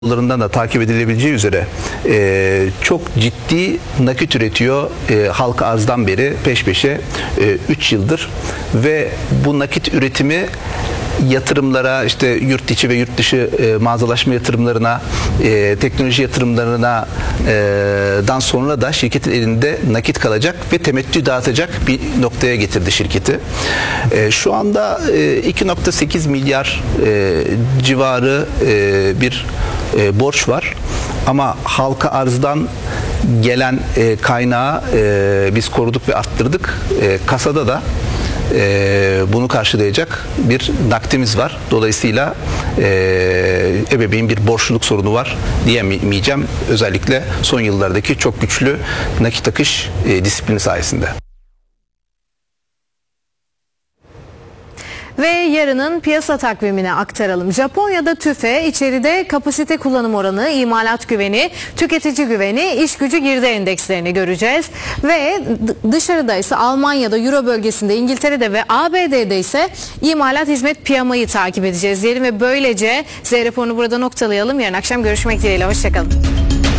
Larından da takip edilebileceği üzere çok ciddi nakit üretiyor halka arzdan beri peş peşe 3 yıldır ve bu nakit üretimi yatırımlara, işte yurt içi ve yurt dışı mağazalaşma yatırımlarına, teknoloji yatırımlarına dan sonra da şirketin elinde nakit kalacak ve temettü dağıtacak bir noktaya getirdi şirketi. Şu anda 2,8 milyar civarı bir borç var ama halka arzdan gelen kaynağı biz koruduk ve arttırdık. Kasada da bunu karşılayacak bir nakdimiz var. Dolayısıyla ebeveyn bir borçluluk sorunu var diyemeyeceğim. Özellikle son yıllardaki çok güçlü nakit akış disiplini sayesinde. Ve yarının piyasa takvimine aktaralım. Japonya'da TÜFE, içeride kapasite kullanım oranı, imalat güveni, tüketici güveni, iş gücü girdi endekslerini göreceğiz. Ve dışarıda ise Almanya'da, Euro bölgesinde, İngiltere'de ve ABD'de ise imalat hizmet piyamayı takip edeceğiz diyelim ve böylece Z raporunu burada noktalayalım. Yarın akşam görüşmek dileğiyle. Hoşçakalın.